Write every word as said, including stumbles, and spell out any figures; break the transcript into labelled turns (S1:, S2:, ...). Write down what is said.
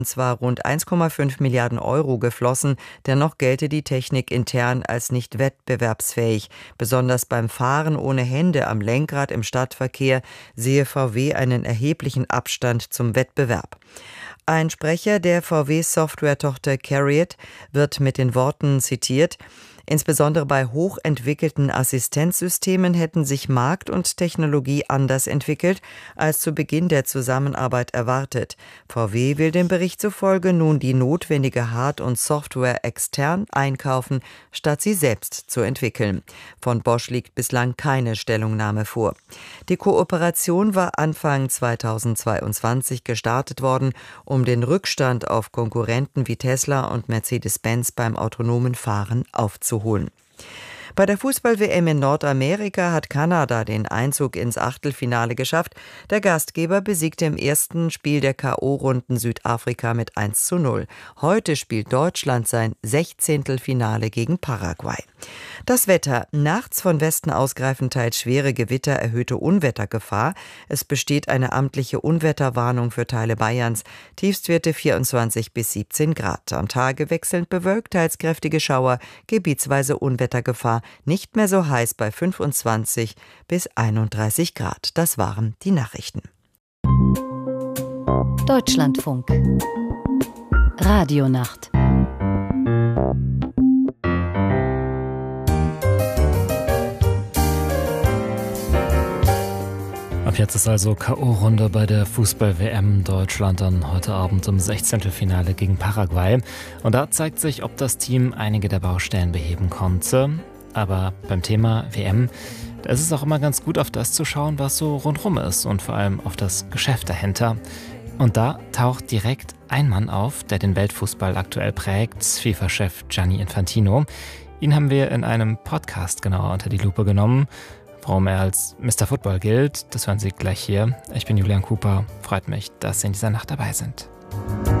S1: zwar rund eins Komma fünf Milliarden Euro geflossen, dennoch gelte die Technik intern als nicht wettbewerbsfähig. Besonders beim Fahren ohne Hände am Lenkrad im Stadtverkehr sehe V W einen erheblichen Abstand zum Wettbewerb. Ein Sprecher der V W-Software-Tochter CARIAD wird mit den Worten zitiert: Insbesondere bei hochentwickelten Assistenzsystemen hätten sich Markt und Technologie anders entwickelt, als zu Beginn der Zusammenarbeit erwartet. V W will dem Bericht zufolge nun die notwendige Hard- und Software extern einkaufen, statt sie selbst zu entwickeln. Von Bosch liegt bislang keine Stellungnahme vor. Die Kooperation war Anfang zweitausendzweiundzwanzig gestartet worden, um den Rückstand auf Konkurrenten wie Tesla und Mercedes-Benz beim autonomen Fahren aufzuholen. Bei der Fußball-W M in Nordamerika hat Kanada den Einzug ins Achtelfinale geschafft. Der Gastgeber besiegte im ersten Spiel der K O-Runden Südafrika mit eins zu null. Heute spielt Deutschland sein Sechzehntelfinale gegen Paraguay. Das Wetter: Nachts von Westen ausgreifend teils schwere Gewitter, erhöhte Unwettergefahr. Es besteht eine amtliche Unwetterwarnung für Teile Bayerns. Tiefstwerte vierundzwanzig bis siebzehn Grad. Am Tage wechselnd bewölkt, teils kräftige Schauer, gebietsweise Unwettergefahr. Nicht mehr so heiß bei fünfundzwanzig bis einunddreißig Grad. Das waren die Nachrichten.
S2: Deutschlandfunk. Radionacht.
S3: Ab jetzt ist also K O-Runde bei der Fußball-W M. Deutschland dann heute Abend im Sechzehntelfinale gegen Paraguay. Und da zeigt sich, ob das Team einige der Baustellen beheben konnte. Aber beim Thema W M, da ist es auch immer ganz gut, auf das zu schauen, was so rundherum ist und vor allem auf das Geschäft dahinter. Und da taucht direkt ein Mann auf, der den Weltfußball aktuell prägt, FIFA-Chef Gianni Infantino. Ihn haben wir in einem Podcast genauer unter die Lupe genommen. Warum er als Mister Football gilt, das hören Sie gleich hier. Ich bin Julian Cooper, freut mich, dass Sie in dieser Nacht dabei sind.